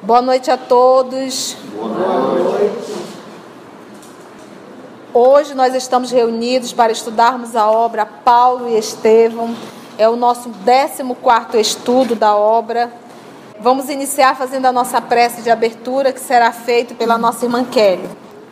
Boa noite a todos. Boa noite. Hoje nós estamos reunidos para estudarmos a obra Paulo e Estevão. É o nosso 14º estudo da obra. Vamos iniciar fazendo a nossa prece de abertura, que será feita pela nossa irmã Kelly.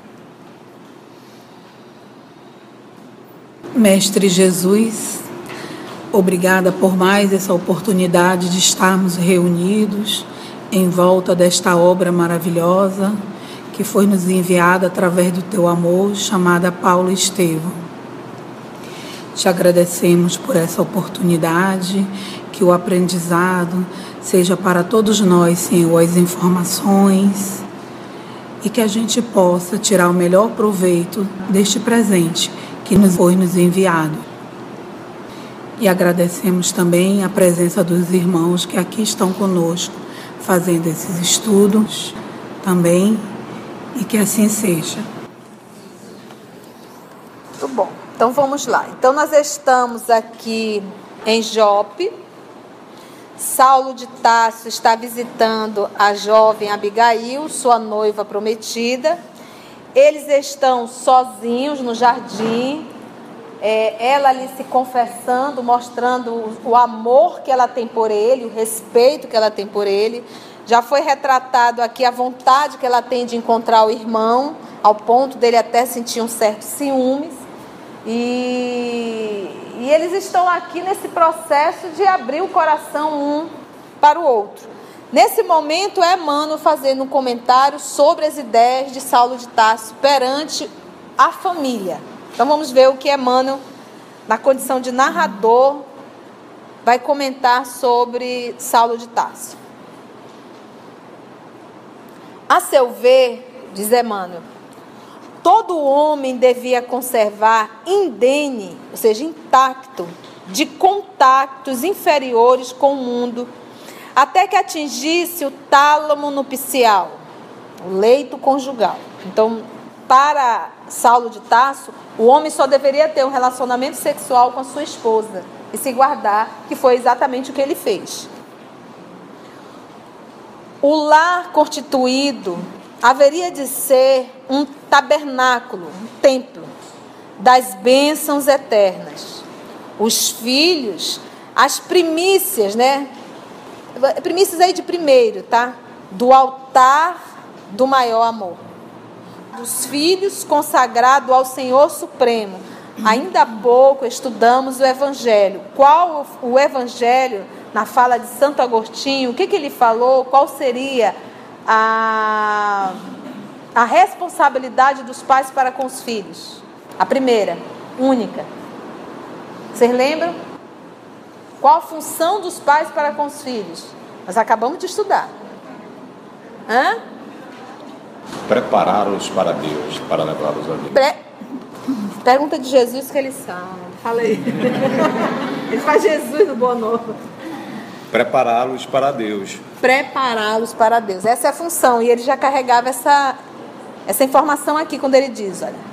Mestre Jesus, obrigada por mais essa oportunidade de estarmos reunidos em volta desta obra maravilhosa que foi nos enviada através do teu amor, chamada Paulo e Estevão. Te agradecemos por essa oportunidade, que o aprendizado seja para todos nós, Senhor, as informações, e que a gente possa tirar o melhor proveito deste presente que nos foi enviado. E agradecemos também a presença dos irmãos que aqui estão conosco, fazendo esses estudos também, e que assim seja. Muito bom. Então vamos lá. Então nós estamos aqui em Jope. Saulo de Tarso está visitando a jovem Abigail, sua noiva prometida. Eles estão sozinhos no jardim, ela ali se confessando, mostrando o amor que ela tem por ele, o respeito que ela tem por ele. Já foi retratado aqui a vontade que ela tem de encontrar o irmão, ao ponto dele até sentir um certo ciúmes. E eles estão aqui nesse processo de abrir o coração um para o outro. Nesse momento é Emmanuel fazendo um comentário sobre as ideias de Saulo de Tarso perante a família. Então vamos ver o que Emmanuel, na condição de narrador, vai comentar sobre Saulo de Tarso. A seu ver, diz Emmanuel, todo homem devia conservar indene, ou seja, intacto, de contactos inferiores com o mundo, até que atingisse o tálamo nupcial, o leito conjugal. Então, para Saulo de Tarso, o homem só deveria ter um relacionamento sexual com a sua esposa e se guardar, que foi exatamente o que ele fez. O lar constituído haveria de ser um tabernáculo, um templo das bênçãos eternas. Os filhos, as primícias, primícias aí de primeiro, tá? Do altar do maior amor. Dos filhos consagrados ao Senhor Supremo. Ainda há pouco estudamos o Evangelho. Qual o Evangelho, na fala de Santo Agostinho, o que ele falou? Qual seria a responsabilidade dos pais para com os filhos? A primeira, única. Vocês lembram? Qual a função dos pais para com os filhos? Nós acabamos de estudar. Prepará-los para Deus, para levá-los a Deus. Pergunta de Jesus que eles são. Fala aí. Ele faz Jesus no Boa Nova. Prepará-los para Deus. Prepará-los para Deus. Essa é a função. E ele já carregava essa informação aqui quando ele diz, olha.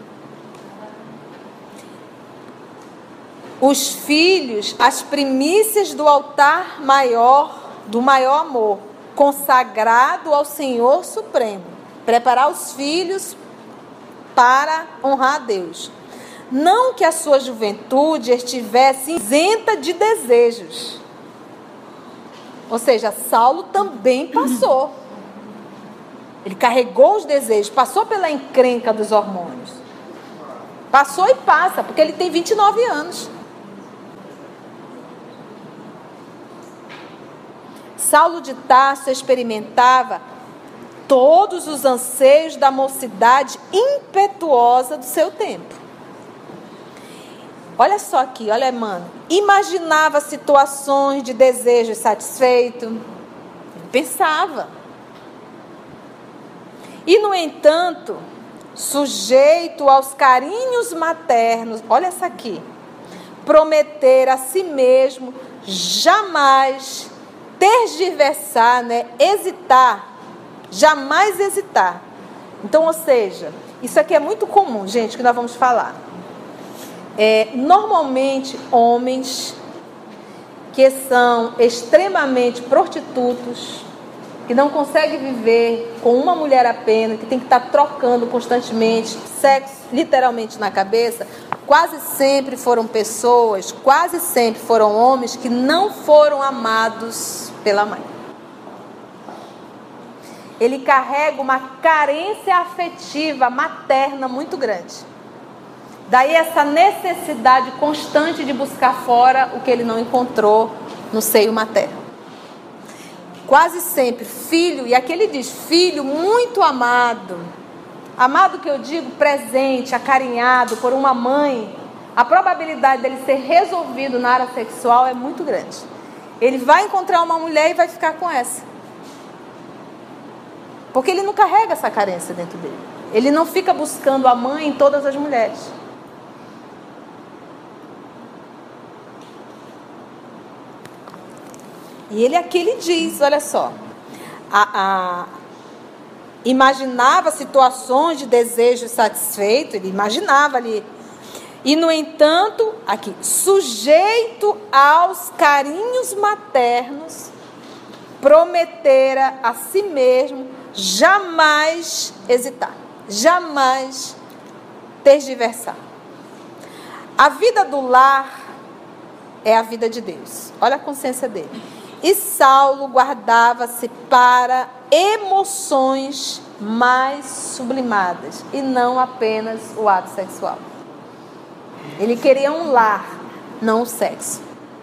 Os filhos, as primícias do altar maior, do maior amor, consagrado ao Senhor Supremo. Preparar os filhos para honrar a Deus. Não que a sua juventude estivesse isenta de desejos. Ou seja, Saulo também passou. Ele carregou os desejos, passou pela encrenca dos hormônios. Passou e passa, porque ele tem 29 anos. Saulo de Tarso experimentava todos os anseios da mocidade impetuosa do seu tempo. Olha só aqui, olha, Emmanuel. Imaginava situações de desejo satisfeito. Ele pensava. E, no entanto, sujeito aos carinhos maternos, olha essa aqui, prometer a si mesmo jamais tergiversar, hesitar, jamais hesitar. Então, ou seja, isso aqui é muito comum, gente, que nós vamos falar. Normalmente, homens que são extremamente prostitutos, que não consegue viver com uma mulher apenas, que tem que estar trocando constantemente, sexo literalmente na cabeça, quase sempre foram pessoas, quase sempre foram homens que não foram amados pela mãe. Ele carrega uma carência afetiva materna muito grande. Daí essa necessidade constante de buscar fora o que ele não encontrou no seio materno. Quase sempre, filho, e aqui ele diz, filho muito amado. Amado que eu digo, presente, acarinhado por uma mãe. A probabilidade dele ser resolvido na área sexual é muito grande. Ele vai encontrar uma mulher e vai ficar com essa. Porque ele não carrega essa carência dentro dele. Ele não fica buscando a mãe em todas as mulheres. E ele aqui ele diz, olha só, imaginava situações de desejo satisfeito, ele imaginava ali. E no entanto, aqui, sujeito aos carinhos maternos, prometera a si mesmo jamais hesitar, jamais tergiversar. A vida do lar é a vida de Deus. Olha a consciência dele. E Saulo guardava-se para emoções mais sublimadas e não apenas o ato sexual. Ele queria um lar, não o sexo.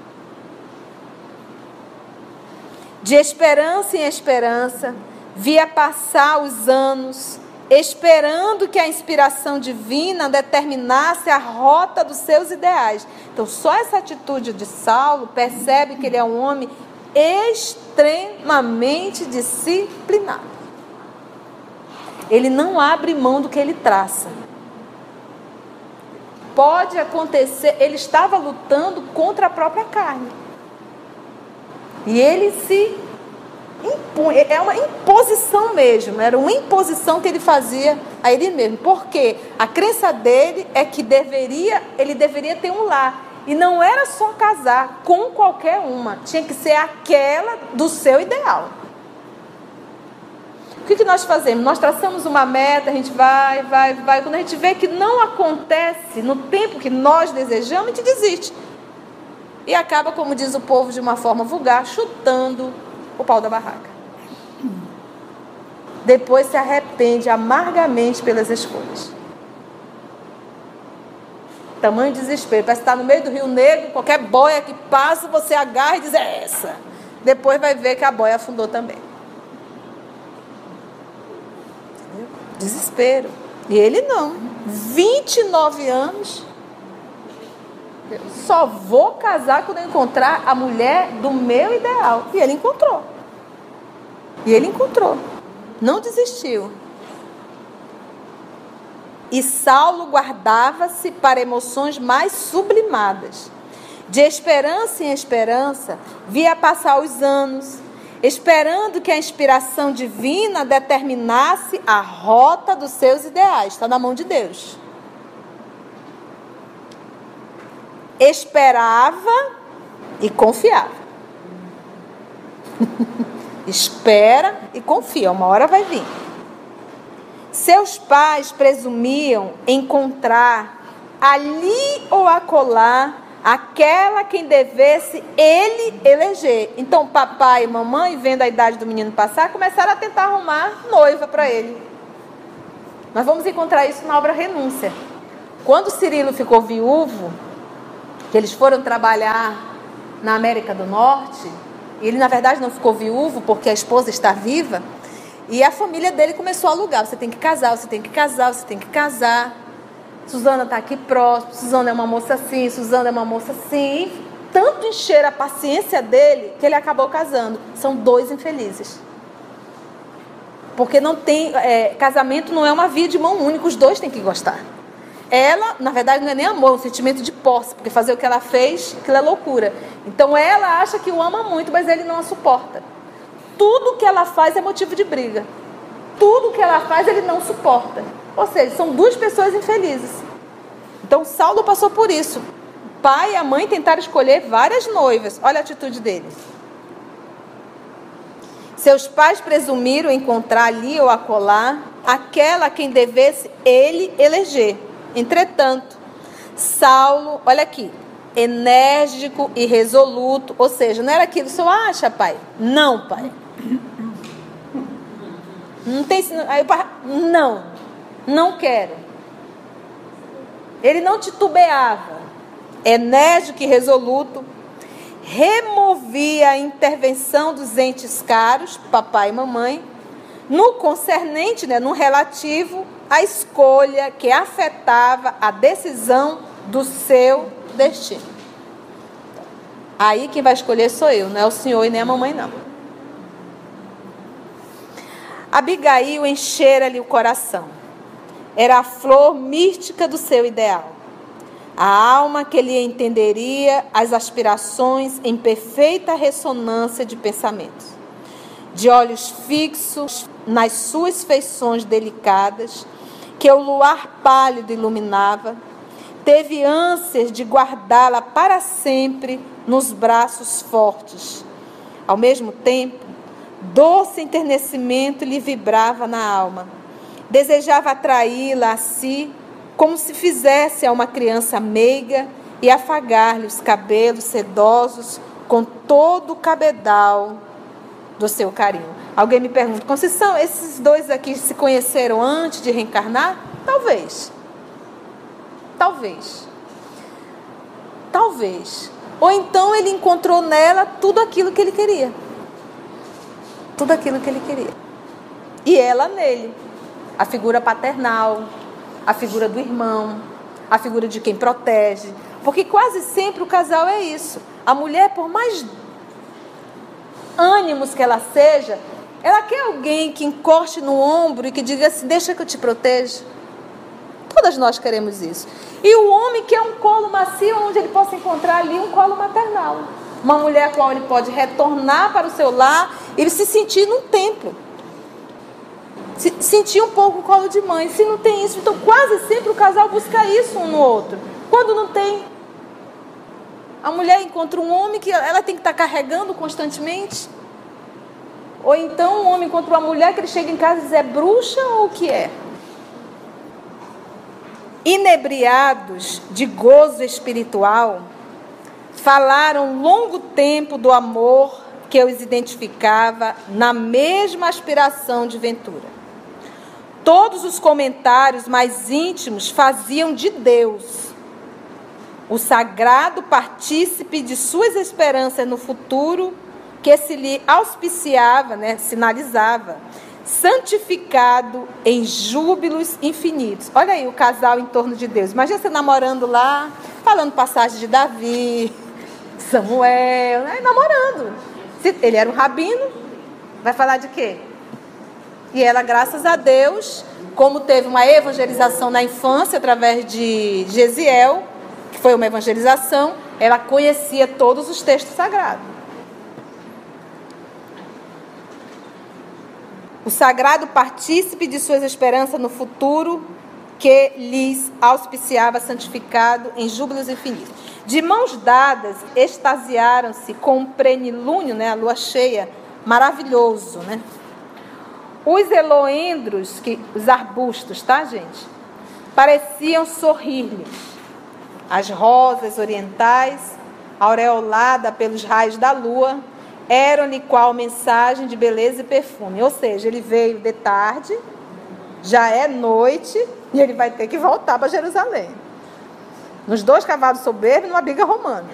De esperança em esperança, via passar os anos, esperando que a inspiração divina determinasse a rota dos seus ideais. Então, só essa atitude de Saulo percebe que ele é um homem extremamente disciplinado. Ele não abre mão do que ele traça. Pode acontecer, ele estava lutando contra a própria carne. E ele se impunha, é uma imposição mesmo, era uma imposição que ele fazia a ele mesmo. Porque a crença dele é que ele deveria ter um lar. E não era só casar com qualquer uma, tinha que ser aquela do seu ideal. O que nós fazemos? Nós traçamos uma meta, a gente vai. Quando a gente vê que não acontece no tempo que nós desejamos, a gente desiste. E acaba, como diz o povo de uma forma vulgar, chutando o pau da barraca. Depois se arrepende amargamente pelas escolhas. Tamanho desespero. Parece estar no meio do Rio Negro, qualquer boia que passa, você agarra e diz, é essa. Depois vai ver que a boia afundou também. Desespero. E ele não. 29 anos. Eu só vou casar quando eu encontrar a mulher do meu ideal. E ele encontrou. Não desistiu. E Saulo guardava-se para emoções mais sublimadas. De esperança em esperança, via passar os anos, esperando que a inspiração divina determinasse a rota dos seus ideais. Está na mão de Deus. Esperava e confiava. Espera e confia, uma hora vai vir. Seus pais presumiam encontrar ali ou acolá aquela quem devesse ele eleger. Então, papai e mamãe, vendo a idade do menino passar, começaram a tentar arrumar noiva para ele. Nós vamos encontrar isso na obra Renúncia. Quando Cirilo ficou viúvo, que eles foram trabalhar na América do Norte, ele na verdade não ficou viúvo porque a esposa está viva, e a família dele começou a alugar. Você tem que casar, você tem que casar, você tem que casar. Suzana está aqui próximo, Suzana é uma moça assim, Suzana é uma moça assim. E tanto encher a paciência dele que ele acabou casando. São dois infelizes. Porque não tem, casamento não é uma via de mão única, os dois têm que gostar. Ela, na verdade, não é nem amor, é um sentimento de posse, porque fazer o que ela fez, aquilo é loucura. Então ela acha que o ama muito, mas ele não a suporta. Tudo que ela faz é motivo de briga. Tudo que ela faz ele não suporta. Ou seja, são duas pessoas infelizes. Então Saulo passou por isso. O pai e a mãe tentaram escolher várias noivas. Olha a atitude dele. Seus pais presumiram encontrar ali ou acolá aquela a quem devesse ele eleger. Entretanto, Saulo, olha aqui, enérgico e resoluto, ou seja, não era aquilo, o senhor acha, pai? Não, pai. Não tem, aí o pai, não quero. Ele não titubeava, enérgico e resoluto, removia a intervenção dos entes caros, papai e mamãe, no concernente, no relativo à escolha que afetava a decisão do seu destino. Aí quem vai escolher sou eu, não é o senhor e nem a mamãe, não. Abigail enchera-lhe o coração. Era a flor mística do seu ideal. A alma que lhe entenderia as aspirações em perfeita ressonância de pensamentos. De olhos fixos nas suas feições delicadas, que o luar pálido iluminava, teve ânsias de guardá-la para sempre nos braços fortes. Ao mesmo tempo, doce enternecimento lhe vibrava na alma. Desejava atraí-la a si, como se fizesse a uma criança meiga, e afagar-lhe os cabelos sedosos com todo o cabedal do seu carinho. Alguém me pergunta, Conceição, esses dois aqui se conheceram antes de reencarnar? Talvez. Ou então ele encontrou nela tudo aquilo que ele queria. E ela nele. A figura paternal, a figura do irmão, a figura de quem protege. Porque quase sempre o casal é isso. A mulher, por mais ânimos que ela seja, ela quer alguém que encoste no ombro e que diga assim, deixa que eu te proteja. Todas nós queremos isso. E o homem quer um colo macio onde ele possa encontrar ali um colo maternal. Uma mulher com a qual ele pode retornar para o seu lar e se sentir num templo. Sentir um pouco o colo de mãe. Se não tem isso, então quase sempre o casal busca isso um no outro. Quando não tem, a mulher encontra um homem que ela tem que estar carregando constantemente. Ou então o homem encontra uma mulher que ele chega em casa e diz, é bruxa ou o que é? Inebriados de gozo espiritual, falaram longo tempo do amor que os identificava na mesma aspiração de ventura. Todos os comentários mais íntimos faziam de Deus o sagrado partícipe de suas esperanças no futuro, que se lhe auspiciava, sinalizava, santificado em júbilos infinitos. Olha aí o casal em torno de Deus. Imagina você namorando lá, falando passagem de Davi, Samuel, namorando. Se ele era um rabino, vai falar de quê? E ela, graças a Deus, como teve uma evangelização na infância através de Gesiel, que foi uma evangelização, ela conhecia todos os textos sagrados. O sagrado partícipe de suas esperanças no futuro, que lhes auspiciava santificado em júbilos infinitos. De mãos dadas, extasiaram-se com um plenilúnio, a lua cheia, maravilhoso, Os eloendros, os arbustos, tá, gente? Pareciam sorrir-lhes. As rosas orientais, aureolada pelos raios da lua, eram-lhe qual mensagem de beleza e perfume. Ou seja, ele veio de tarde, já é noite, e ele vai ter que voltar para Jerusalém. Nos 2 cavalos soberbos, numa biga romana.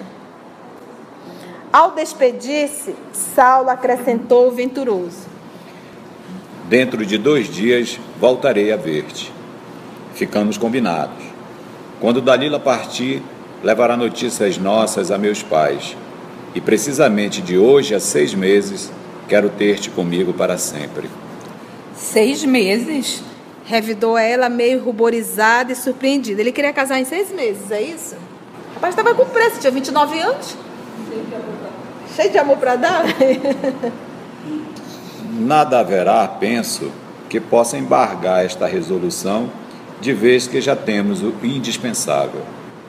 Ao despedir-se, Saulo acrescentou venturoso: Dentro de 2 dias voltarei a ver-te. Ficamos combinados. Quando Dalila partir, levará notícias nossas a meus pais. E precisamente de hoje a 6 meses, quero ter-te comigo para sempre. 6 meses? Revidou ela meio ruborizada e surpreendida. Ele queria casar em 6 meses, é isso? O rapaz estava com pressa, tinha 29 anos. Cheio de amor para dar. Nada haverá, penso, que possa embargar esta resolução, de vez que já temos o indispensável.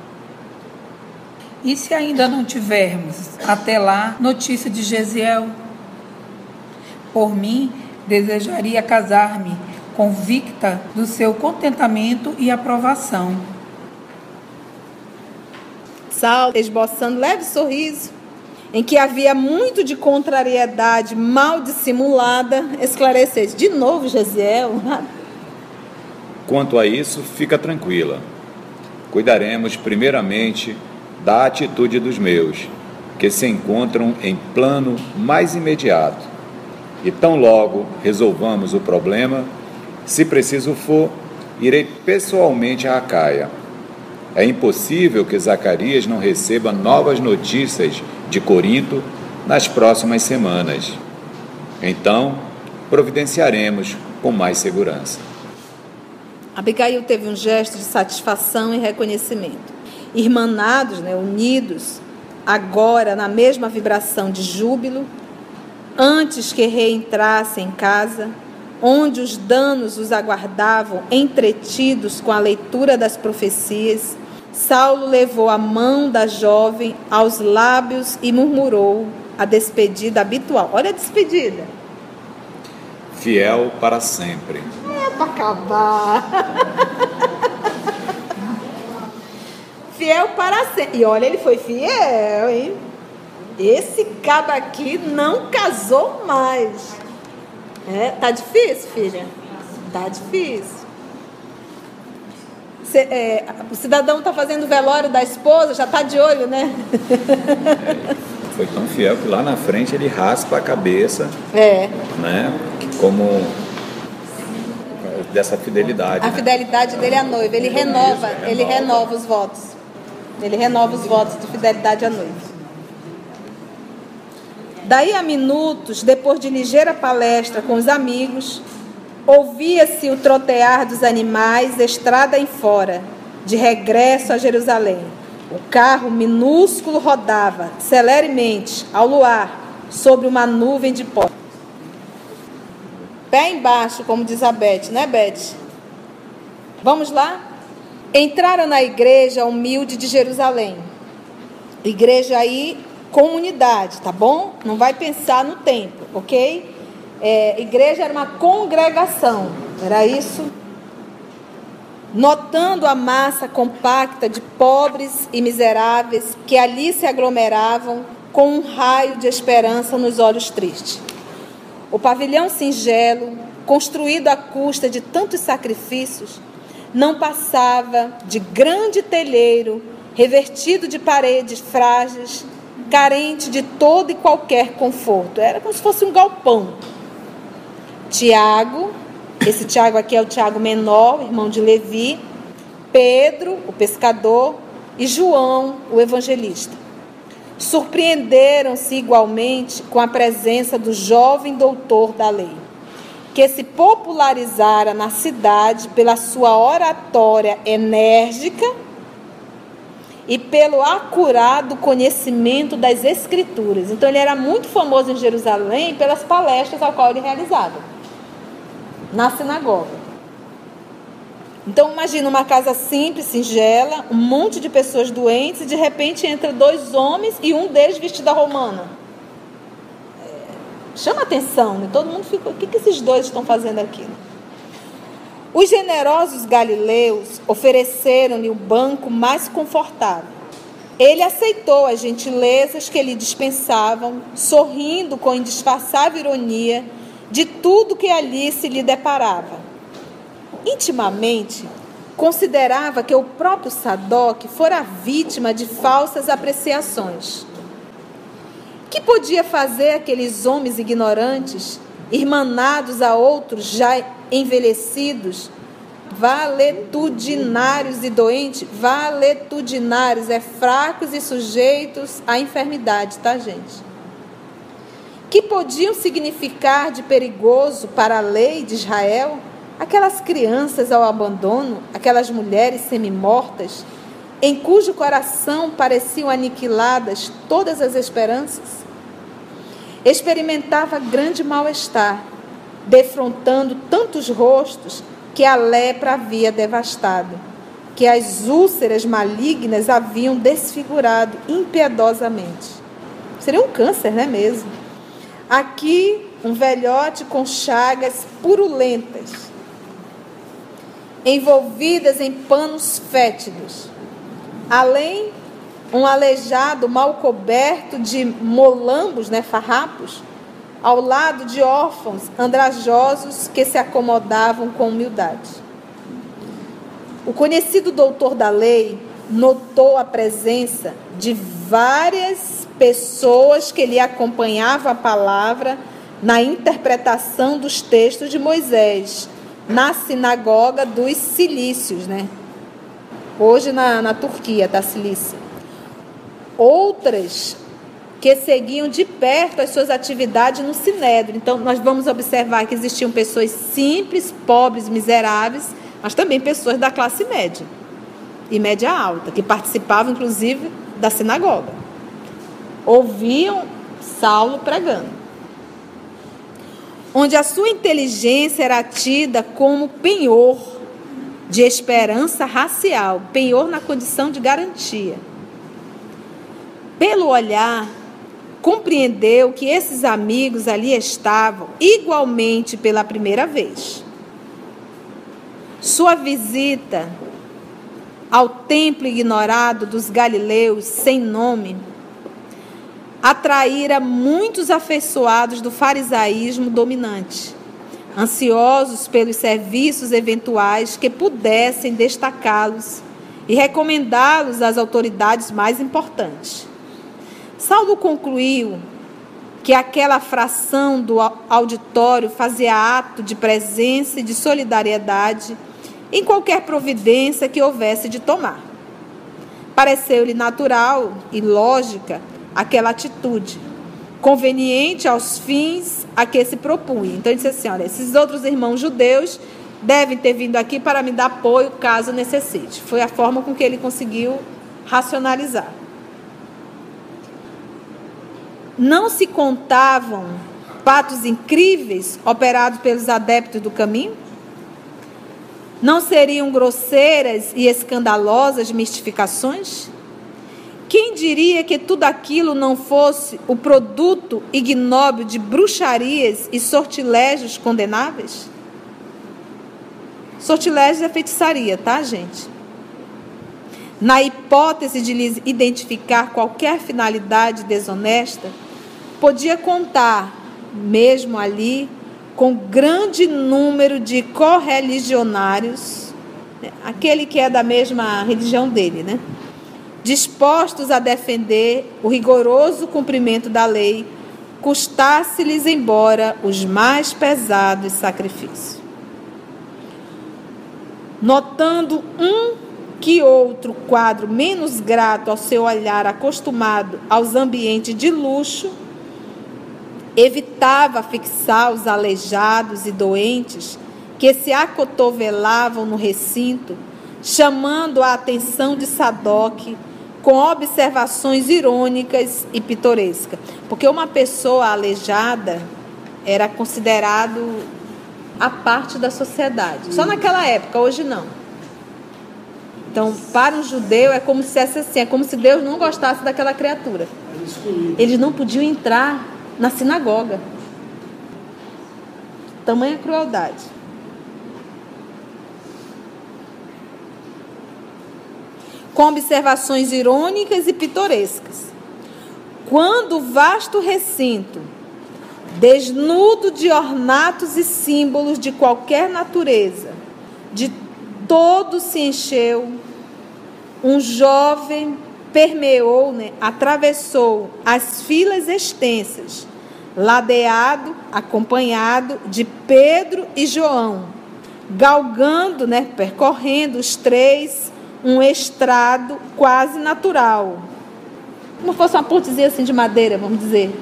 E se ainda não tivermos, até lá, notícia de Gesiel? Por mim, desejaria casar-me, convicta do seu contentamento e aprovação. Saulo, esboçando leve sorriso, em que havia muito de contrariedade mal dissimulada, esclarecesse. De novo, Gesiel? Quanto a isso, fica tranquila. Cuidaremos primeiramente da atitude dos meus, que se encontram em plano mais imediato. E tão logo resolvamos o problema, se preciso for, irei pessoalmente a Acaia. É impossível que Zacarias não receba novas notícias de Corinto nas próximas semanas. Então, providenciaremos com mais segurança. Abigail teve um gesto de satisfação e reconhecimento. Irmanados, unidos, agora na mesma vibração de júbilo, antes que reentrassem em casa, onde os danos os aguardavam entretidos com a leitura das profecias, Saulo levou a mão da jovem aos lábios e murmurou a despedida habitual. Olha a despedida. Fiel para sempre. É para acabar. Fiel para sempre. E olha, ele foi fiel, hein? Esse cabo aqui não casou mais. Tá difícil, filha? Tá difícil. O cidadão está fazendo o velório da esposa, já está de olho, né? Foi tão fiel que lá na frente ele raspa a cabeça, né? Como dessa fidelidade. A fidelidade dele à noiva, ele renova os votos. Ele renova os votos de fidelidade à noiva. Daí a minutos, depois de ligeira palestra com os amigos, ouvia-se o trotear dos animais, estrada em fora, de regresso a Jerusalém. O carro minúsculo rodava, celeremente, ao luar, sobre uma nuvem de pó. Pé embaixo, como diz a Beth, né, Beth? Vamos lá? Entraram na igreja humilde de Jerusalém. Igreja aí, comunidade, tá bom? Não vai pensar no templo, ok? Igreja era uma congregação, era isso? Notando a massa compacta de pobres e miseráveis que ali se aglomeravam com um raio de esperança nos olhos tristes. O pavilhão singelo, construído à custa de tantos sacrifícios, não passava de grande telheiro revertido de paredes frágeis, carente de todo e qualquer conforto. Era como se fosse um galpão. Tiago, esse Tiago aqui é o Tiago menor, irmão de Levi, Pedro, o pescador, e João, o evangelista. Surpreenderam-se igualmente com a presença do jovem doutor da lei, que se popularizara na cidade pela sua oratória enérgica e pelo acurado conhecimento das Escrituras. Então, ele era muito famoso em Jerusalém pelas palestras ao qual ele realizava na sinagoga. Então, imagina uma casa simples, singela, um monte de pessoas doentes e, de repente, entra 2 homens e um deles vestido à romana. Chama atenção, né? Todo mundo fica, o que esses 2 estão fazendo aqui? Os generosos galileus ofereceram-lhe o banco mais confortável. Ele aceitou as gentilezas que lhe dispensavam, sorrindo com indisfarçável ironia de tudo que ali se lhe deparava. Intimamente, considerava que o próprio Sadoc fora vítima de falsas apreciações. Que podia fazer aqueles homens ignorantes, irmanados a outros já envelhecidos, valetudinários e doentes? Valetudinários fracos e sujeitos à enfermidade, tá, gente? Que podiam significar de perigoso para a lei de Israel aquelas crianças ao abandono, aquelas mulheres semi-mortas, em cujo coração pareciam aniquiladas todas as esperanças? Experimentava grande mal-estar, defrontando tantos rostos que a lepra havia devastado, que as úlceras malignas haviam desfigurado impiedosamente. Seria um câncer, não é mesmo? Aqui um velhote com chagas purulentas, envolvidas em panos fétidos. Além, um aleijado mal coberto de molambos, farrapos, ao lado de órfãos andrajosos que se acomodavam com humildade. O conhecido doutor da lei notou a presença de várias pessoas que lhe acompanhavam a palavra na interpretação dos textos de Moisés, na sinagoga dos Cilícios, hoje na Turquia, da Cilícia. Outras que seguiam de perto as suas atividades no Sinédrio. Então, nós vamos observar que existiam pessoas simples, pobres, miseráveis, mas também pessoas da classe média e média alta, que participavam, inclusive, da sinagoga. Ouviam Saulo pregando. Onde a sua inteligência era tida como penhor de esperança racial, penhor na condição de garantia. Pelo olhar, compreendeu que esses amigos ali estavam igualmente pela primeira vez. Sua visita ao templo ignorado dos galileus sem nome atraíra muitos afeiçoados do farisaísmo dominante, ansiosos pelos serviços eventuais que pudessem destacá-los e recomendá-los às autoridades mais importantes. Saulo concluiu que aquela fração do auditório fazia ato de presença e de solidariedade em qualquer providência que houvesse de tomar. Pareceu-lhe natural e lógica aquela atitude, conveniente aos fins a que se propunha. Então, ele disse assim, olha, esses outros irmãos judeus devem ter vindo aqui para me dar apoio caso necessite. Foi a forma com que ele conseguiu racionalizar. Não se contavam fatos incríveis operados pelos adeptos do caminho? Não seriam grosseiras e escandalosas mistificações? Quem diria que tudo aquilo não fosse o produto ignóbil de bruxarias e sortilégios condenáveis? Sortilégios é feitiçaria, tá, gente? Na hipótese de lhes identificar qualquer finalidade desonesta, podia contar, mesmo ali, com grande número de correligionários, aquele que é da mesma religião dele, dispostos a defender o rigoroso cumprimento da lei, custasse-lhes embora os mais pesados sacrifícios. Notando que outro quadro menos grato ao seu olhar acostumado aos ambientes de luxo, evitava fixar os aleijados e doentes que se acotovelavam no recinto, chamando a atenção de Sadoc com observações irônicas e pitorescas. Porque uma pessoa aleijada era considerado a parte da sociedade. Só naquela época, hoje não. Então, para um judeu é como se assim, é como se Deus não gostasse daquela criatura. Eles não podiam entrar na sinagoga. Tamanha crueldade. Com observações irônicas e pitorescas. Quando o vasto recinto, desnudo de ornatos e símbolos de qualquer natureza, de todo se encheu, um jovem permeou, atravessou as filas extensas, ladeado, acompanhado de Pedro e João, galgando, percorrendo os três, um estrado quase natural, como fosse uma pontezinha assim de madeira, vamos dizer,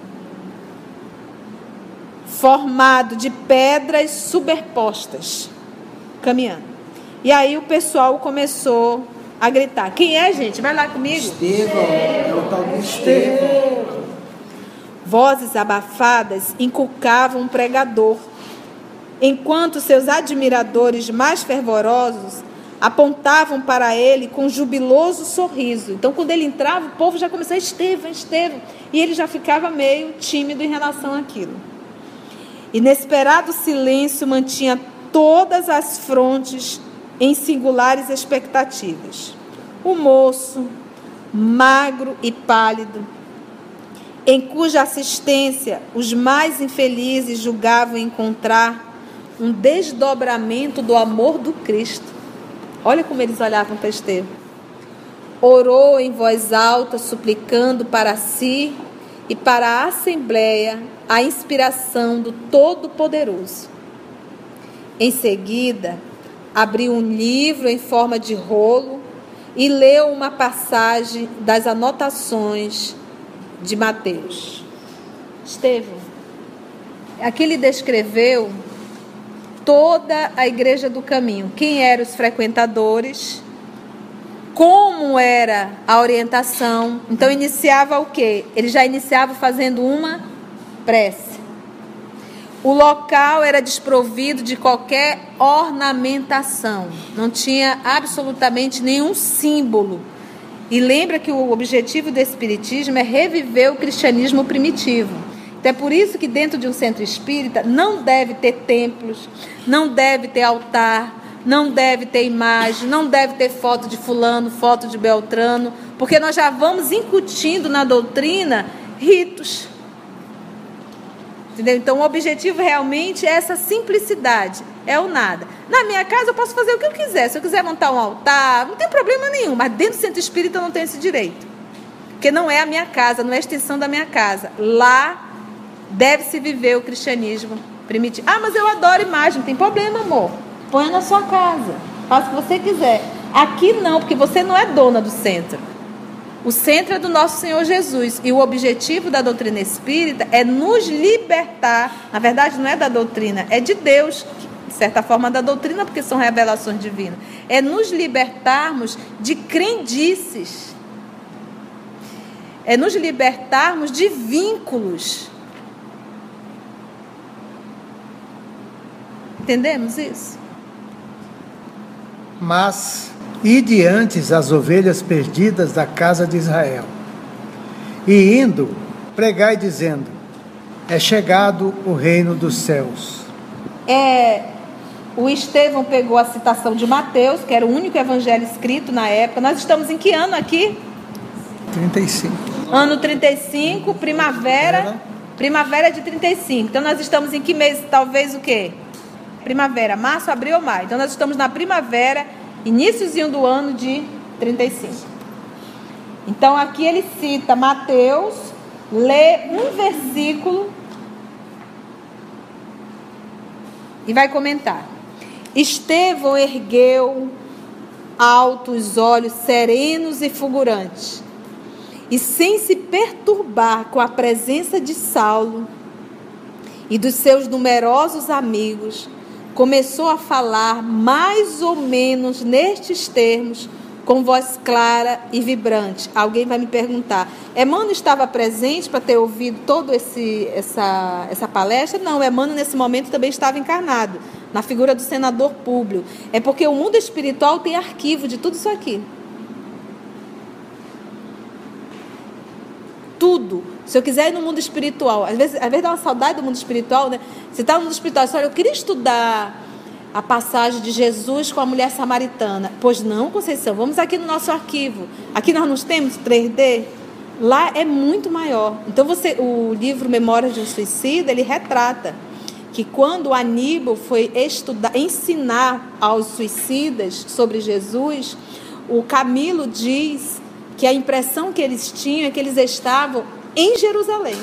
formado de pedras superpostas, caminhando. E aí o pessoal começou a gritar. Quem é, gente? Vai lá comigo. Estevão, é o tal do Estevão. Vozes abafadas inculcavam um pregador, enquanto seus admiradores mais fervorosos apontavam para ele com um jubiloso sorriso. Então, quando ele entrava, o povo já começava, Estevão, Estevão. E ele já ficava meio tímido em relação àquilo. Inesperado silêncio mantinha todas as frontes em singulares expectativas. O moço, magro e pálido, em cuja assistência os mais infelizes julgavam encontrar um desdobramento do amor do Cristo. Olha como eles olhavam para Estevão. Orou em voz alta, suplicando para si e para a Assembleia a inspiração do Todo-Poderoso. Em seguida, abriu um livro em forma de rolo e leu uma passagem das anotações de Mateus. Estevão, aqui ele descreveu toda a igreja do caminho, quem eram os frequentadores, como era a orientação. Então iniciava o quê? Ele já iniciava fazendo uma prece. O local era desprovido de qualquer ornamentação, não tinha absolutamente nenhum símbolo. E lembra que o objetivo do espiritismo é reviver o cristianismo primitivo. Então é por isso que dentro de um centro espírita não deve ter templos, não deve ter altar, não deve ter imagem, não deve ter foto de fulano, foto de Beltrano, porque nós já vamos incutindo na doutrina ritos. Entendeu? Então o objetivo realmente é essa simplicidade, é o nada. Na minha casa eu posso fazer o que eu quiser, se eu quiser montar um altar, não tem problema nenhum, mas dentro do centro espírita eu não tenho esse direito, porque não é a minha casa, não é a extensão da minha casa. Lá deve-se viver o cristianismo primitivo. Ah, mas eu adoro imagem, não tem problema, amor, põe na sua casa, faça o que você quiser. Aqui não, porque você não é dona do centro. O centro é do nosso Senhor Jesus. E o objetivo da doutrina espírita é nos libertar. Na verdade, não é da doutrina, é de Deus. De certa forma, da doutrina, porque são revelações divinas. É nos libertarmos de crendices. É nos libertarmos de vínculos. Entendemos isso? Mas ide antes as ovelhas perdidas da casa de Israel. E indo, pregai dizendo: é chegado o reino dos céus. O Estevão pegou a citação de Mateus, que era o único evangelho escrito na época. Nós estamos em que ano aqui? 35. Ano 35, primavera de 35. Então nós estamos em que mês? Talvez o quê? Primavera, março, abril ou maio. Então nós estamos na primavera, iníciozinho do ano de 35. Então aqui ele cita Mateus, lê um versículo e vai comentar. Estevão ergueu alto os olhos serenos e fulgurantes, e sem se perturbar com a presença de Saulo e dos seus numerosos amigos, começou a falar mais ou menos nestes termos, com voz clara e vibrante. Alguém vai me perguntar: Emmanuel estava presente para ter ouvido toda essa palestra? Não, Emmanuel nesse momento também estava encarnado, na figura do senador Públio. É porque o mundo espiritual tem arquivo de tudo isso aqui. Tudo. Se eu quiser ir no mundo espiritual, às vezes dá uma saudade do mundo espiritual, né? Você está no mundo espiritual, você olha, eu queria estudar a passagem de Jesus com a mulher samaritana. Pois não, Conceição, vamos aqui no nosso arquivo. Aqui nós não temos 3D. Lá é muito maior. Então o livro Memórias de um Suicida, ele retrata que quando Aníbal foi ensinar aos suicidas sobre Jesus, o Camilo diz que a impressão que eles tinham é que eles estavam em Jerusalém.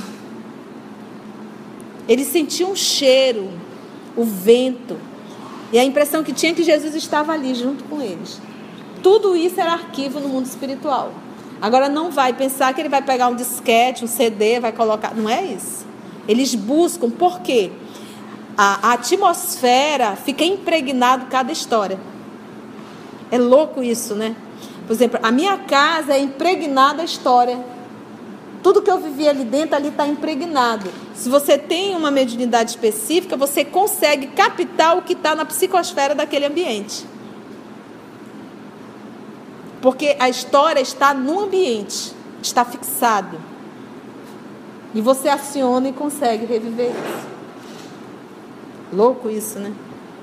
Eles sentiam um cheiro, o vento, e a impressão que tinha é que Jesus estava ali junto com eles. Tudo isso era arquivo no mundo espiritual. Agora não vai pensar que ele vai pegar um disquete, um CD, vai colocar. Não é isso. Eles buscam, por quê? A atmosfera fica impregnada cada história. É louco isso, né? Por exemplo, a minha casa é impregnada a história. Tudo que eu vivi ali dentro, ali está impregnado. Se você tem uma mediunidade específica, você consegue captar o que está na psicosfera daquele ambiente. Porque a história está no ambiente, está fixado. E você aciona e consegue reviver isso. Louco isso, né?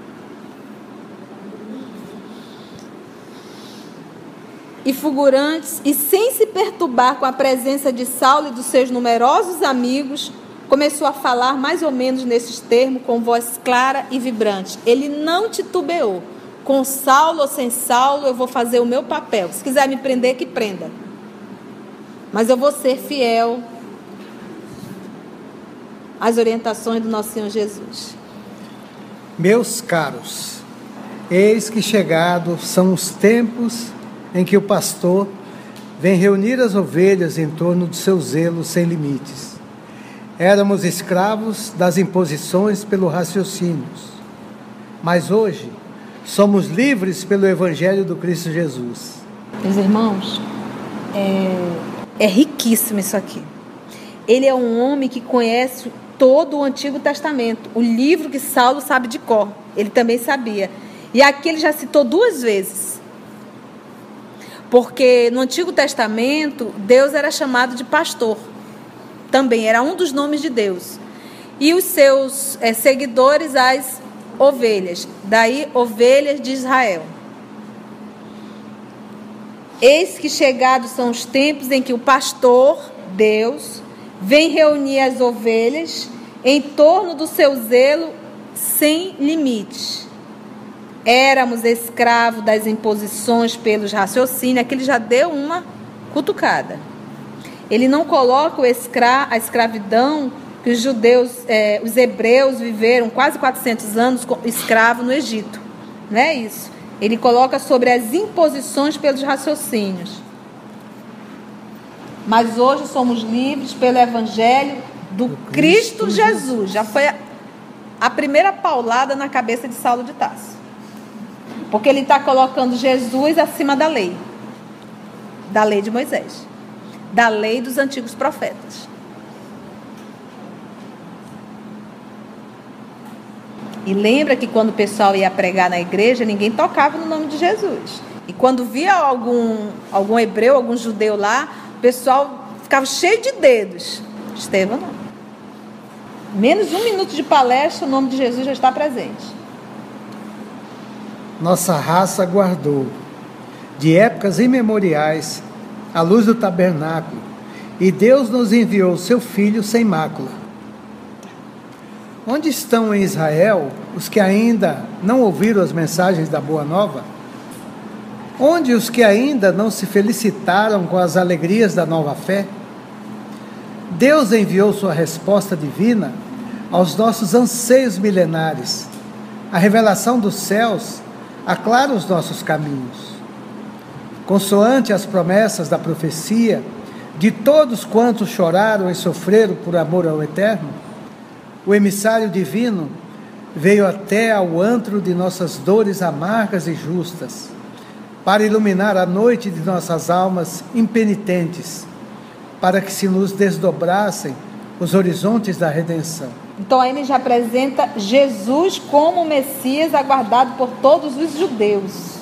E fulgurantes, e sem se perturbar com a presença de Saulo e dos seus numerosos amigos, começou a falar mais ou menos nesses termos, com voz clara e vibrante. Ele não titubeou. Com Saulo ou sem Saulo, eu vou fazer o meu papel. Se quiser me prender, que prenda. Mas eu vou ser fiel às orientações do nosso Senhor Jesus. Meus caros, eis que chegados são os tempos em que o pastor vem reunir as ovelhas em torno do seu zelo sem limites. Éramos escravos das imposições pelo raciocínio, mas hoje somos livres pelo Evangelho do Cristo Jesus. Meus irmãos, é riquíssimo isso aqui. Ele é um homem que conhece todo o Antigo Testamento, o livro que Saulo sabe de cor, ele também sabia. E aqui ele já citou 2 vezes. Porque no Antigo Testamento, Deus era chamado de pastor. Também era um dos nomes de Deus. E os seus seguidores, as ovelhas. Daí, ovelhas de Israel. Eis que chegados são os tempos em que o pastor, Deus, vem reunir as ovelhas em torno do seu zelo sem limites. Éramos escravos das imposições pelos raciocínios. Aqui ele já deu uma cutucada. Ele não coloca a escravidão que os judeus, os hebreus viveram quase 400 anos escravos no Egito. Não é isso. Ele coloca sobre as imposições pelos raciocínios. Mas hoje somos livres pelo Evangelho do Cristo Jesus. Já foi a primeira paulada na cabeça de Saulo de Tarso. Porque ele está colocando Jesus acima da lei de Moisés, da lei dos antigos profetas. E lembra que quando o pessoal ia pregar na igreja, ninguém tocava no nome de Jesus. E quando via algum hebreu, algum judeu lá, o pessoal ficava cheio de dedos. Estevão não. Menos 1 minuto de palestra, o nome de Jesus já está presente. Nossa raça guardou, de épocas imemoriais, a luz do tabernáculo, e Deus nos enviou seu Filho sem mácula. Onde estão em Israel os que ainda não ouviram as mensagens da Boa Nova? Onde os que ainda não se felicitaram com as alegrias da nova fé? Deus enviou sua resposta divina aos nossos anseios milenares. A revelação dos céus aclara os nossos caminhos. Consoante as promessas da profecia de todos quantos choraram e sofreram por amor ao Eterno, o emissário divino veio até ao antro de nossas dores amargas e justas, para iluminar a noite de nossas almas impenitentes, para que se nos desdobrassem os horizontes da redenção. Então aí ele já apresenta Jesus como o Messias aguardado por todos os judeus.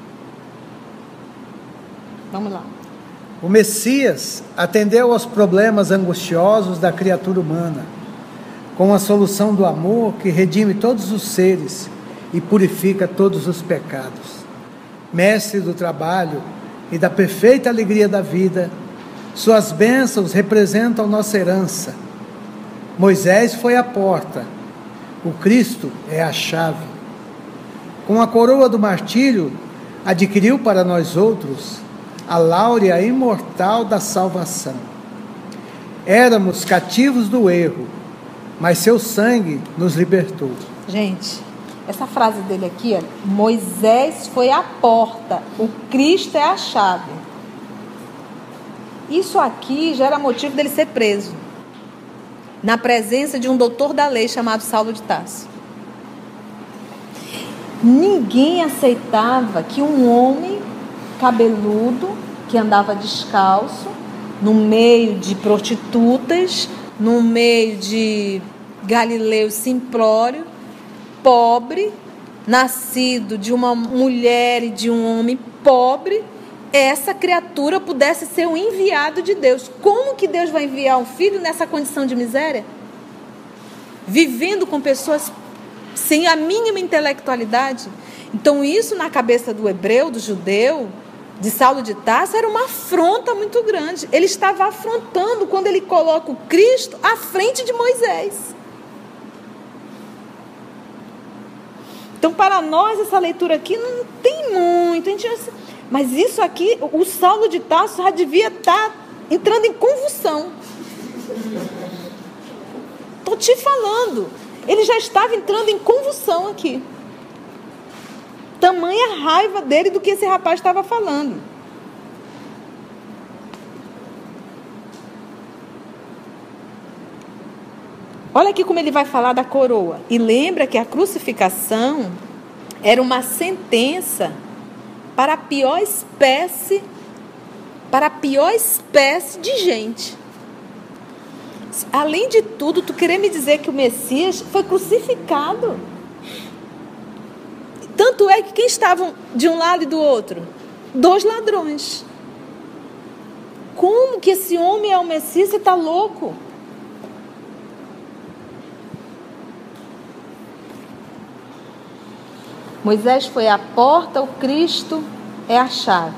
Vamos lá. O Messias atendeu aos problemas angustiosos da criatura humana, com a solução do amor que redime todos os seres e purifica todos os pecados. Mestre do trabalho e da perfeita alegria da vida, suas bênçãos representam nossa herança. Moisés foi a porta, o Cristo é a chave. Com a coroa do martírio, adquiriu para nós outros a láurea imortal da salvação. Éramos cativos do erro, mas seu sangue nos libertou. Gente, essa frase dele aqui, ó, Moisés foi a porta, o Cristo é a chave. Isso aqui já era motivo dele ser preso, na presença de um doutor da lei chamado Saulo de Tarso. Ninguém aceitava que um homem cabeludo, que andava descalço, no meio de prostitutas, no meio de Galileu simplório, pobre, nascido de uma mulher e de um homem pobre, essa criatura pudesse ser um enviado de Deus. Como que Deus vai enviar um filho nessa condição de miséria? Vivendo com pessoas sem a mínima intelectualidade. Então isso na cabeça do hebreu, do judeu, de Saulo de Tarso, era uma afronta muito grande. Ele estava afrontando quando ele coloca o Cristo à frente de Moisés. Então, para nós, essa leitura aqui não tem muito. Mas isso aqui, o Saulo de Tarso já devia estar entrando em convulsão. Estou te falando. Ele já estava entrando em convulsão aqui. Tamanha raiva dele do que esse rapaz estava falando. Olha aqui como ele vai falar da coroa. E lembra que a crucificação era uma sentença para a pior espécie de gente. Além de tudo, tu querer me dizer que o Messias foi crucificado? Tanto é que quem estavam de um lado e do outro? 2 ladrões. Como que esse homem é o Messias? Você está louco? Moisés foi a porta, o Cristo é a chave.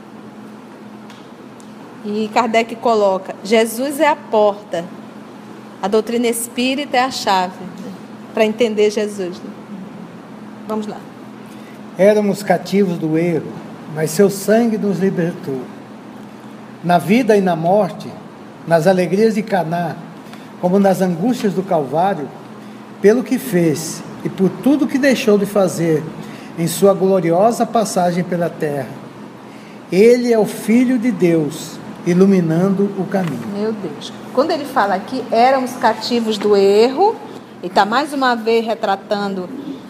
E Kardec coloca, Jesus é a porta, a doutrina espírita é a chave, para entender Jesus. Vamos lá. Éramos cativos do erro, mas seu sangue nos libertou. Na vida e na morte, nas alegrias de Caná, como nas angústias do Calvário, pelo que fez e por tudo que deixou de fazer em sua gloriosa passagem pela terra. Ele é o Filho de Deus, iluminando o caminho. Meu Deus. Quando ele fala aqui, éramos cativos do erro, ele está mais uma vez retratando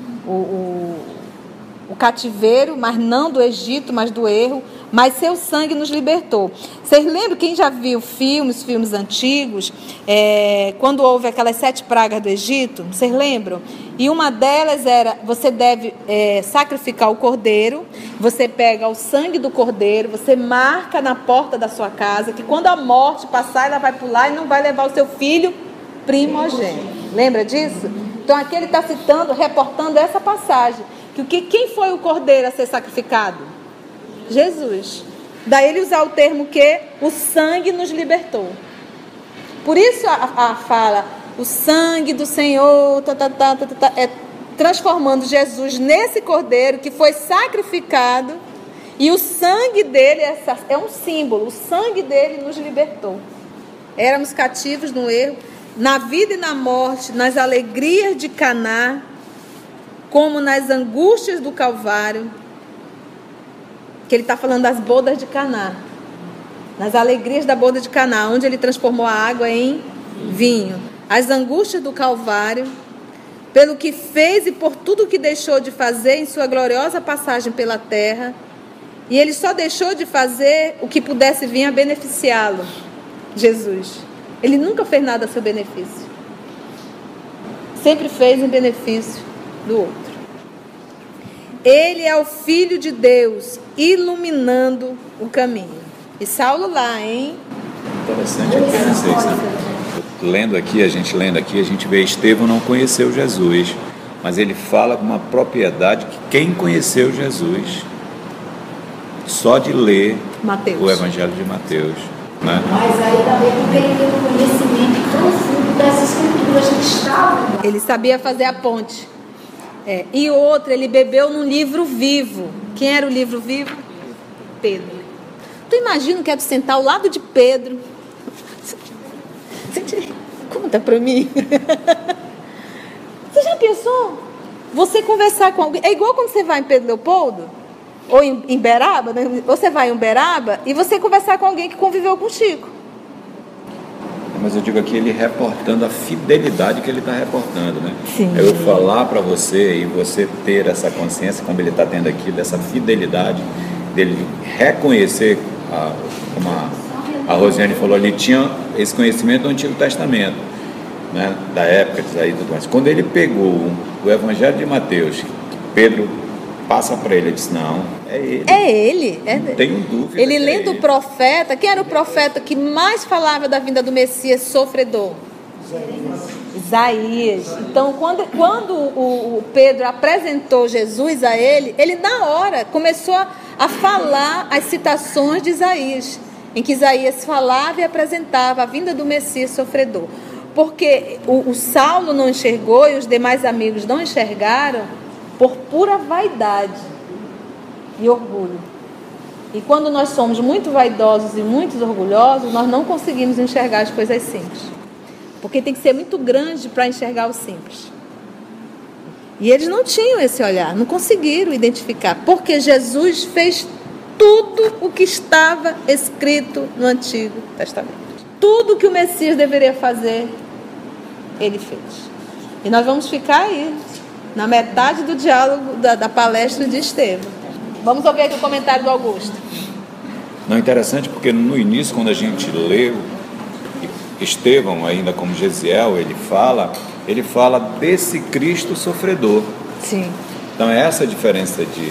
o cativeiro, mas não do Egito, mas do erro, mas seu sangue nos libertou. Vocês lembram, quem já viu filmes antigos, quando houve aquelas 7 pragas do Egito, vocês lembram? E uma delas era, você deve sacrificar o cordeiro, você pega o sangue do cordeiro, você marca na porta da sua casa, que quando a morte passar, ela vai pular e não vai levar o seu filho primogênito. Lembra disso? Então aqui ele está citando, reportando essa passagem. Quem foi o cordeiro a ser sacrificado? Jesus. Daí ele usar o termo que o sangue nos libertou. Por isso a fala, o sangue do Senhor, é transformando Jesus nesse cordeiro que foi sacrificado, e o sangue dele é um símbolo, o sangue dele nos libertou. Éramos cativos no erro, na vida e na morte, nas alegrias de Caná, como nas angústias do Calvário, que ele está falando das bodas de Caná, nas alegrias da boda de Caná, onde ele transformou a água em vinho. As angústias do Calvário, pelo que fez e por tudo que deixou de fazer em sua gloriosa passagem pela terra, e ele só deixou de fazer o que pudesse vir a beneficiá-lo, Jesus. Ele nunca fez nada a seu benefício, sempre fez em benefício do outro. Ele é o Filho de Deus, iluminando o caminho. E Saulo lá, hein? Interessante aqui, vocês, né? A gente vê Estevão não conheceu Jesus, mas ele fala com uma propriedade que quem conheceu Jesus, só de ler Mateus. O Evangelho de Mateus, né? Mas aí também tem um conhecimento profundo das escrituras que estavam. Ele sabia fazer a ponte. E outro, ele bebeu num livro vivo. Quem era o livro vivo? Pedro. Tu imagina que é tu sentar ao lado de Pedro? Conta pra mim. Você já pensou? Você conversar com alguém. É igual quando você vai em Pedro Leopoldo, ou em Beraba, né? Você vai em Uberaba e você conversar com alguém que conviveu com o Chico. Mas eu digo aqui, ele reportando a fidelidade que ele está reportando, né? Sim. Eu falar para você e você ter essa consciência, como ele está tendo aqui, dessa fidelidade, dele reconhecer, como a Rosiane falou ali, tinha esse conhecimento do Antigo Testamento, né? Da época, aí tudo mais. Quando ele pegou o Evangelho de Mateus, Pedro passa para ele, disse, não, é ele. É ele. Não tenho dúvida. Ele lendo o profeta, quem era o profeta que mais falava da vinda do Messias sofredor? Isaías. Então, quando o Pedro apresentou Jesus a ele, ele na hora começou a falar as citações de Isaías, em que Isaías falava e apresentava a vinda do Messias sofredor. Porque o Saulo não enxergou e os demais amigos não enxergaram por pura vaidade e orgulho. E quando nós somos muito vaidosos e muito orgulhosos, nós não conseguimos enxergar as coisas simples. Porque tem que ser muito grande para enxergar o simples. E eles não tinham esse olhar, não conseguiram identificar. Porque Jesus fez tudo o que estava escrito no Antigo Testamento. Tudo que o Messias deveria fazer, ele fez. E nós vamos ficar aí, na metade do diálogo da palestra de Estevão. Vamos ouvir aqui o comentário do Augusto. Não, interessante porque no início, quando a gente lê Estevão, ainda como Gesiel, ele fala desse Cristo sofredor. Sim. Então é essa a diferença de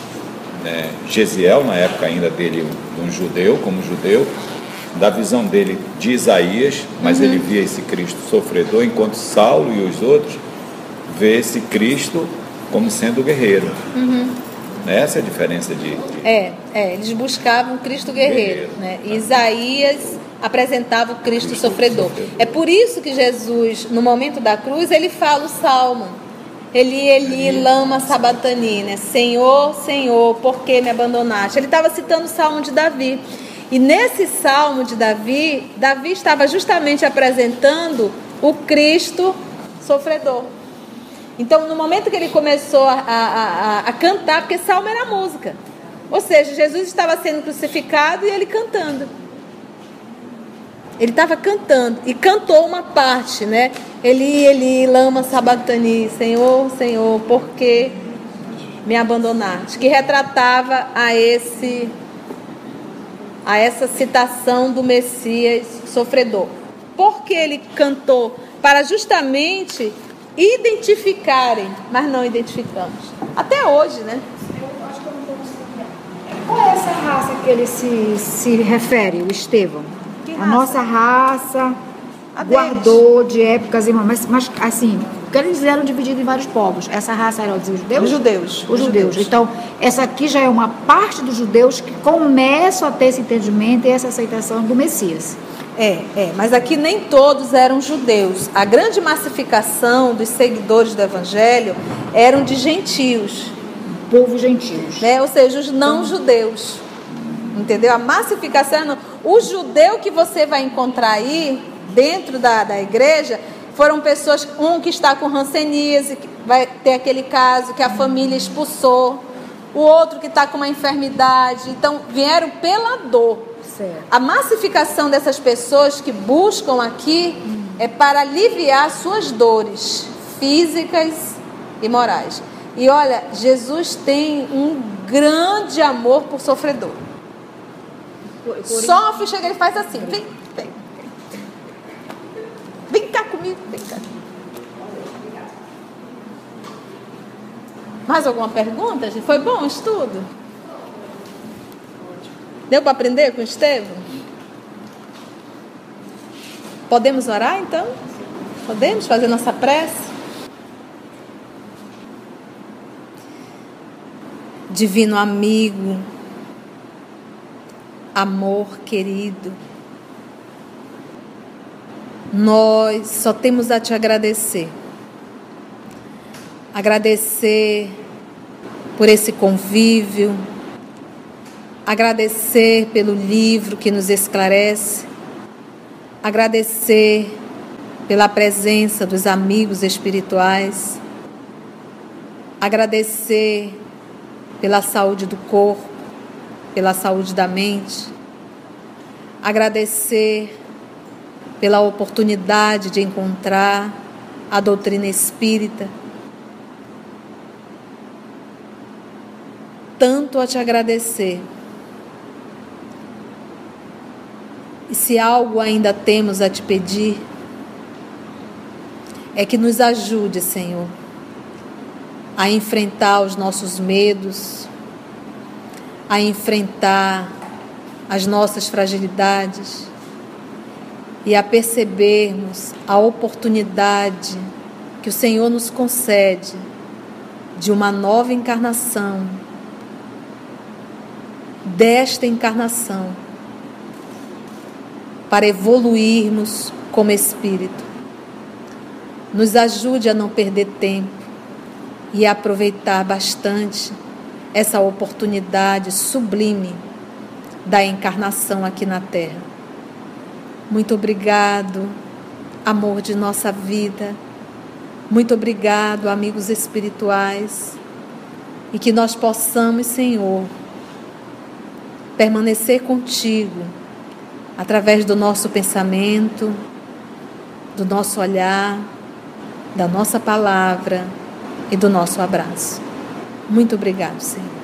Gesiel, na época ainda dele, um judeu, como judeu, da visão dele de Isaías, mas ele via esse Cristo sofredor, enquanto Saulo e os outros vê esse Cristo como sendo guerreiro. Essa é a diferença de... eles buscavam Cristo guerreiro. Né? E Isaías apresentava o Cristo sofredor. É por isso que Jesus, no momento da cruz, ele fala o Salmo. Eli, lama sabatani, né? Senhor, Senhor, por que me abandonaste? Ele estava citando o Salmo de Davi. E nesse Salmo de Davi, Davi estava justamente apresentando o Cristo sofredor. Então, no momento que ele começou a cantar, porque Salmo era música. Ou seja, Jesus estava sendo crucificado e ele cantando. Ele estava cantando e cantou uma parte, né? Eli, lama sabatani, Senhor, Senhor, por que me abandonaste? Que retratava a essa citação do Messias sofredor. Por que ele cantou? Para justamente identificarem, mas não identificamos. Até hoje, né? Qual é essa raça que ele se refere, o Estevão? A nossa raça guardou de épocas, mas assim, porque eles eram divididos em vários povos. Essa raça era os judeus? Os judeus. Então, essa aqui já é uma parte dos judeus que começam a ter esse entendimento e essa aceitação do Messias. Mas aqui nem todos eram judeus. A grande massificação dos seguidores do Evangelho eram de gentios. Povos gentios. Né? Ou seja, os não-judeus. Entendeu? A massificação, o judeu que você vai encontrar aí, dentro da igreja, foram pessoas, um que está com hanseníase, que vai ter aquele caso que a família expulsou, o outro que está com uma enfermidade, então vieram pela dor. Certo. A massificação dessas pessoas que buscam aqui é para aliviar suas dores físicas e morais. E olha, Jesus tem um grande amor por sofredor. Sofre, chega, ele faz assim, vem cá comigo, vem cá. Mais alguma pergunta, gente? Foi bom o estudo? Deu para aprender com o Estevão? Podemos orar então? Podemos fazer nossa prece? Divino amigo, amor querido, nós só temos a te agradecer. Agradecer por esse convívio, agradecer pelo livro que nos esclarece, agradecer pela presença dos amigos espirituais, agradecer pela saúde do corpo, pela saúde da mente, agradecer pela oportunidade de encontrar a doutrina espírita. Tanto a te agradecer. E se algo ainda temos a te pedir, é que nos ajude, Senhor, a enfrentar os nossos medos, a enfrentar as nossas fragilidades e a percebermos a oportunidade que o Senhor nos concede de uma nova encarnação, desta encarnação, para evoluirmos como espírito. Nos ajude a não perder tempo e a aproveitar bastante essa oportunidade sublime da encarnação aqui na Terra. Muito obrigado, amor de nossa vida. Muito obrigado, amigos espirituais. E que nós possamos, Senhor, permanecer contigo através do nosso pensamento, do nosso olhar, da nossa palavra e do nosso abraço. Muito obrigado, Senhor.